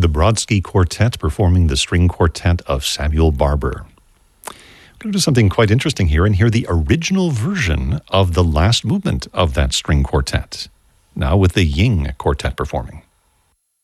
the Brodsky Quartet performing the string quartet of Samuel Barber. I'm going to do something quite interesting here and hear the original version of the last movement of that string quartet, now with the Ying Quartet performing.